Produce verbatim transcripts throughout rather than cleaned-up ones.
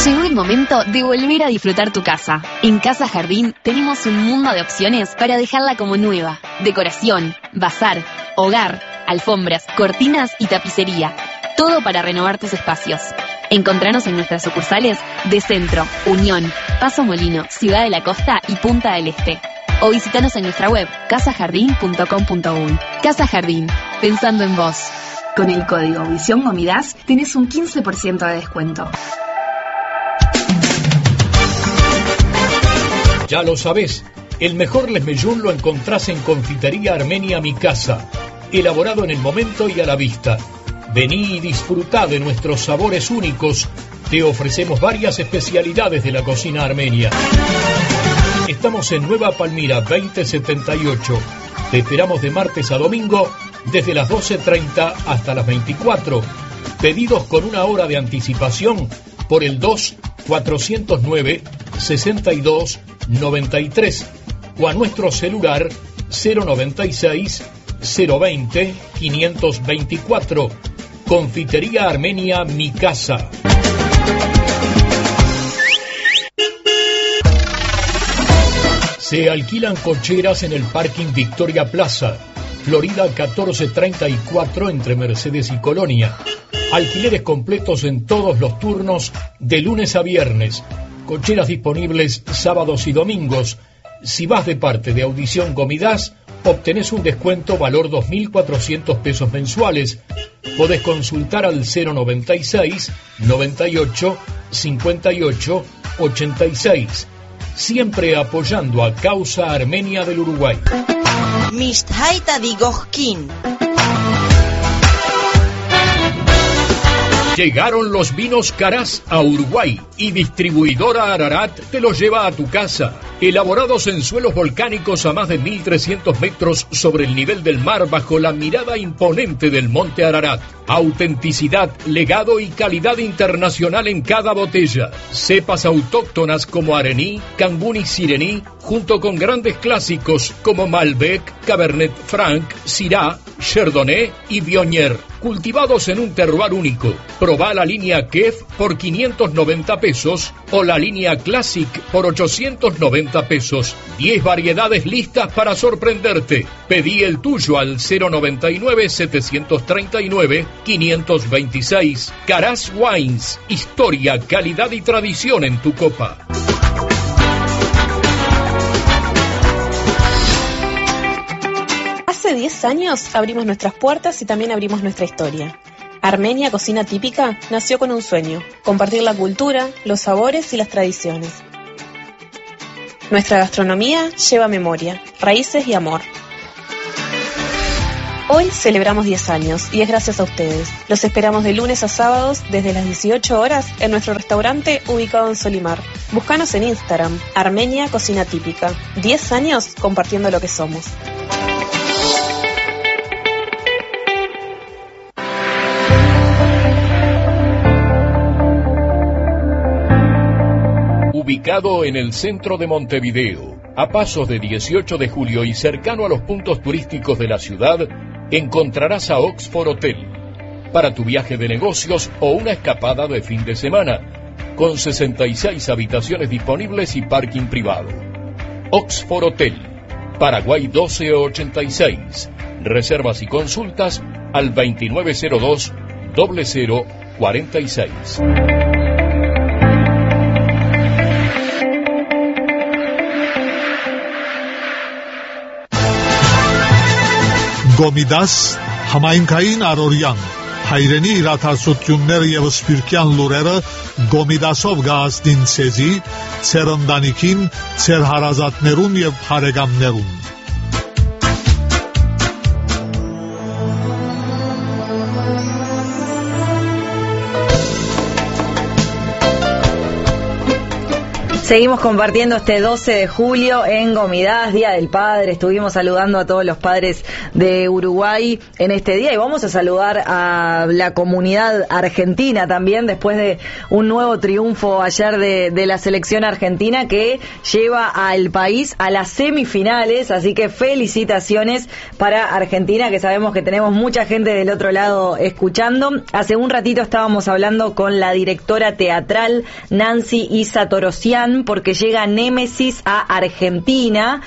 Llegó el momento de volver a disfrutar tu casa. En Casa Jardín tenemos un mundo de opciones para dejarla como nueva. Decoración, bazar, hogar, alfombras, cortinas y tapicería. Todo para renovar tus espacios. Encontranos en nuestras sucursales de Centro, Unión, Paso Molino, Ciudad de la Costa y Punta del Este. O visitanos en nuestra web casa jardín punto com punto uy. Casa Jardín, pensando en vos. Con el código Visión Gomidas tenés un quince por ciento de descuento. Ya lo sabés, el mejor lesmellón lo encontrás en Confitería Armenia Mi Casa, elaborado en el momento y a la vista. Vení y disfrutá de nuestros sabores únicos. Te ofrecemos varias especialidades de la cocina armenia. Estamos en Nueva Palmira veinte setenta y ocho. Te esperamos de martes a domingo desde las doce treinta hasta las veinticuatro. Pedidos con una hora de anticipación por el dos cuatrocientos nueve sesenta y dos noventa y tres o a nuestro celular cero noventa y seis cero veinte quinientos veinticuatro. Confitería Armenia Mi Casa. Se alquilan cocheras en el parking Victoria Plaza, Florida catorce treinta y cuatro entre Mercedes y Colonia. Alquileres completos en todos los turnos de lunes a viernes. Cocheras disponibles sábados y domingos. Si vas de parte de Audición Gomidas, obtenés un descuento valor dos mil cuatrocientos pesos mensuales. Podés consultar al cero noventa y seis noventa y ocho cincuenta y ocho ochenta y seis. Siempre apoyando a Causa Armenia del Uruguay. Mishtaita Digojkin. Llegaron los vinos Caraz a Uruguay y Distribuidora Ararat te los lleva a tu casa. Elaborados en suelos volcánicos a más de mil trescientos metros sobre el nivel del mar bajo la mirada imponente del monte Ararat. Autenticidad, legado y calidad internacional en cada botella. Cepas autóctonas como Arení, Cambún y Sirení, junto con grandes clásicos como Malbec, Cabernet Franc, Syrah, Chardonnay y Viognier. Cultivados en un terroir único. Probá la línea Kef por quinientos noventa pesos o la línea Classic por ochocientos noventa pesos. diez variedades listas para sorprenderte. Pedí el tuyo al cero noventa y nueve setecientos treinta y nueve quinientos veintiséis. Caraz Wines. Historia, calidad y tradición en tu copa. Hace diez años abrimos nuestras puertas y también abrimos nuestra historia. Armenia Cocina Típica nació con un sueño: compartir la cultura, los sabores y las tradiciones. Nuestra gastronomía lleva memoria, raíces y amor. Hoy celebramos diez años y es gracias a ustedes. Los esperamos de lunes a sábados desde las dieciocho horas en nuestro restaurante ubicado en Solimar. Búscanos en Instagram, Armenia Cocina Típica. diez años compartiendo lo que somos. Ubicado en el centro de Montevideo, a pasos de dieciocho de julio y cercano a los puntos turísticos de la ciudad, encontrarás a Oxford Hotel, para tu viaje de negocios o una escapada de fin de semana, con sesenta y seis habitaciones disponibles y parking privado. Oxford Hotel, Paraguay doce ochenta y seis. Reservas y consultas al veintinueve cero dos cero cero cuarenta y seis. Գոմիդաս համայնքային առօրյան հայրենի իրադարձությունները եւ սփյուռքյան լուրերը Գոմիդասով գազդին ցեզի ցերնդանիքին ցեր հարազատներուն եւ հարեգամներուն Seguimos compartiendo este doce de julio en Gomidas, Día del Padre. Estuvimos saludando a todos los padres de Uruguay en este día y vamos a saludar a la comunidad argentina también después de un nuevo triunfo ayer de, de la selección argentina que lleva al país a las semifinales, así que felicitaciones para Argentina, que sabemos que tenemos mucha gente del otro lado escuchando. Hace un ratito estábamos hablando con la directora teatral Nancy Isa Torosian, porque llega Némesis a Argentina,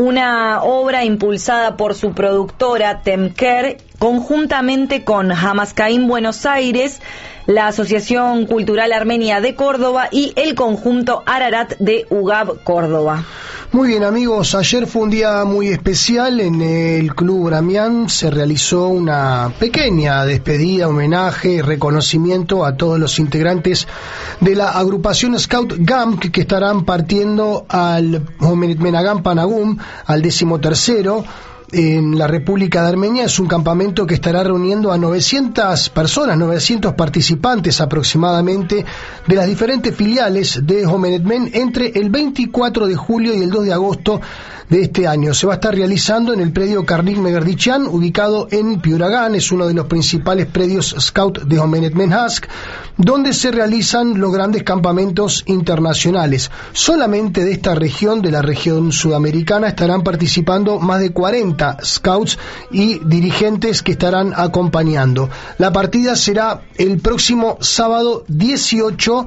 una obra impulsada por su productora Temker, conjuntamente con Hamascaín Buenos Aires, la Asociación Cultural Armenia de Córdoba y el conjunto Ararat de UGAB Córdoba. Muy bien, amigos, ayer fue un día muy especial. En el Club Bramián se realizó una pequeña despedida, homenaje y reconocimiento a todos los integrantes de la agrupación Scout Gamp que estarán partiendo al Menagam Panagum, al decimotercero, en la República de Armenia. Es un campamento que estará reuniendo a novecientas personas, novecientos participantes aproximadamente de las diferentes filiales de Homenetmen entre el veinticuatro de julio y el dos de agosto de este año. Se va a estar realizando en el predio Karnik Megerdichan, ubicado en Piuragán. Es uno de los principales predios scout de Homenetmen Hask, donde se realizan los grandes campamentos internacionales. Solamente de esta región, de la región sudamericana, estarán participando más de cuarenta scouts y dirigentes que estarán acompañando. La partida será el próximo sábado dieciocho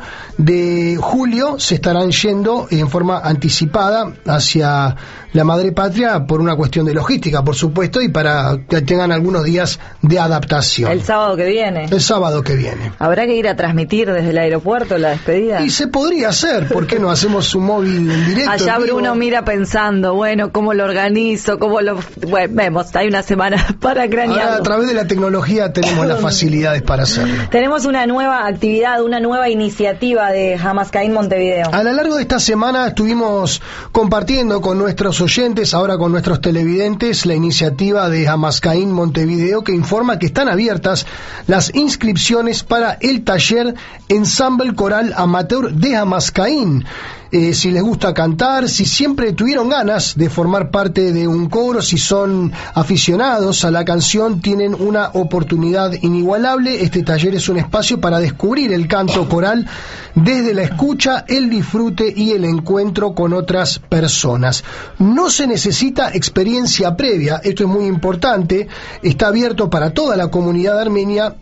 de julio. Se estarán yendo en forma anticipada hacia la madre patria por una cuestión de logística, por supuesto, y para que tengan algunos días de adaptación. El sábado que viene. El sábado que viene. ¿Habrá que ir a transmitir desde el aeropuerto la despedida? Y se podría hacer, ¿por qué no hacemos un móvil en directo? Allá en Bruno mira pensando, bueno, ¿cómo lo organizo? ¿Cómo lo...? Bueno, vemos, hay una semana para cranearlo. Ahora, a través de la tecnología tenemos las facilidades para hacerlo. Tenemos una nueva actividad, una nueva iniciativa de Hamascaín Montevideo. A lo largo de esta semana estuvimos compartiendo con nuestros oyentes, ahora con nuestros televidentes, la iniciativa de Hamascaín Montevideo, que informa que están abiertas las inscripciones para el taller Ensamble Coral Amateur de Hamascaín. Eh, si les gusta cantar, si siempre tuvieron ganas de formar parte de un coro, si son aficionados a la canción, tienen una oportunidad inigualable. Este taller es un espacio para descubrir el canto coral desde la escucha, el disfrute y el encuentro con otras personas. No se necesita experiencia previa, esto es muy importante, está abierto para toda la comunidad armenia.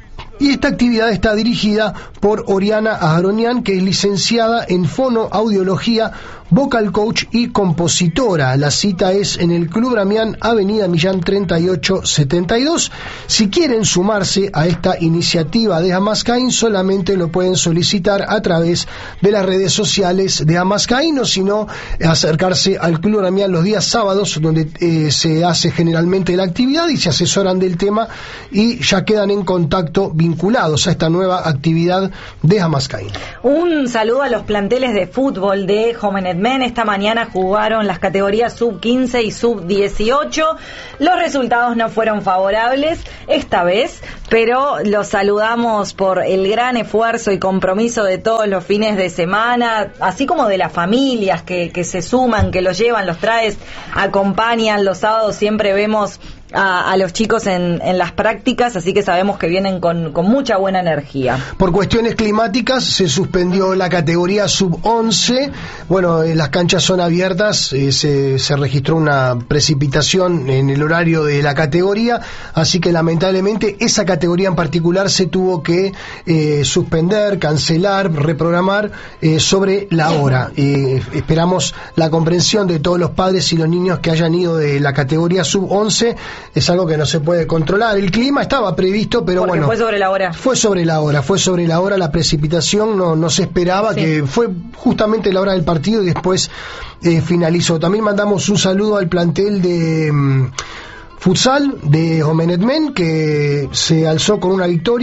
Y esta actividad está dirigida por Oriana Aharonian, que es licenciada en fonoaudiología, vocal coach y compositora. La cita es en el Club Bramián, Avenida Millán treinta y ocho setenta y dos. Si quieren sumarse a esta iniciativa de Hamascaín, solamente lo pueden solicitar a través de las redes sociales de Hamascaín, o si no, acercarse al Club Bramián los días sábados, donde eh, se hace generalmente la actividad y se asesoran del tema y ya quedan en contacto vinculados a esta nueva actividad de Hamascaín. Un saludo a los planteles de fútbol de Homenetmen. Esta mañana jugaron las categorías sub quince y sub dieciocho. Los resultados no fueron favorables esta vez, pero los saludamos por el gran esfuerzo y compromiso de todos los fines de semana, así como de las familias que, que se suman, que los llevan, los traes, acompañan. Los sábados siempre vemos A, a los chicos en, en las prácticas, así que sabemos que vienen con, con mucha buena energía. Por cuestiones climáticas se suspendió la categoría sub once. Bueno, eh, las canchas son abiertas, eh, se, se registró una precipitación en el horario de la categoría, así que lamentablemente esa categoría en particular se tuvo que eh, suspender, cancelar, reprogramar eh, sobre la hora. Eh, esperamos la comprensión de todos los padres y los niños que hayan ido de la categoría sub once. Es algo que no se puede controlar. El clima estaba previsto, pero Porque bueno. fue sobre la hora. Fue sobre la hora, fue sobre la hora. La precipitación no, no se esperaba, sí. Que fue justamente la hora del partido y después eh, finalizó. También mandamos un saludo al plantel de um, futsal de Homenetmen, que se alzó con una victoria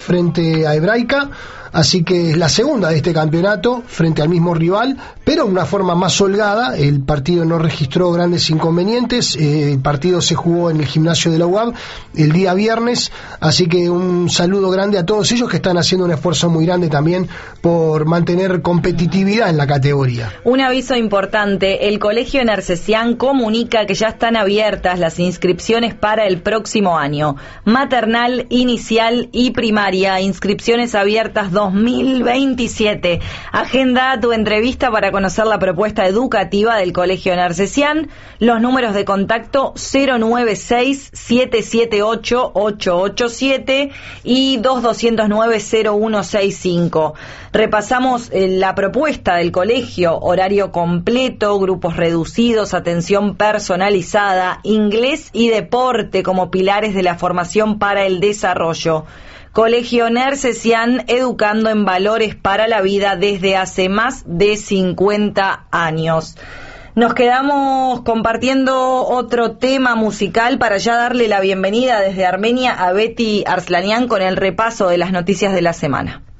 frente a Hebraica, así que es la segunda de este campeonato frente al mismo rival, pero de una forma más holgada. El partido no registró grandes inconvenientes, eh, el partido se jugó en el gimnasio de la U A B el día viernes, así que un saludo grande a todos ellos que están haciendo un esfuerzo muy grande también por mantener competitividad en la categoría. Un aviso importante, el Colegio Narcesian comunica que ya están abiertas las inscripciones para el próximo año. Maternal, inicial y primaria, inscripciones abiertas dos mil veintisiete. Agenda tu entrevista para conocer la propuesta educativa del Colegio Narcesian. Los números de contacto cero nueve seis, siete siete ocho, ocho ocho siete y dos dos cero nueve, cero uno seis cinco. Repasamos eh, la propuesta del colegio: horario completo, grupos reducidos, atención personalizada, inglés y deporte como pilares de la formación para el desarrollo. Colegio Narcesian, educando en valores para la vida desde hace más de cincuenta años. Nos quedamos compartiendo otro tema musical para ya darle la bienvenida desde Armenia a Betty Arslanian con el repaso de las noticias de la semana.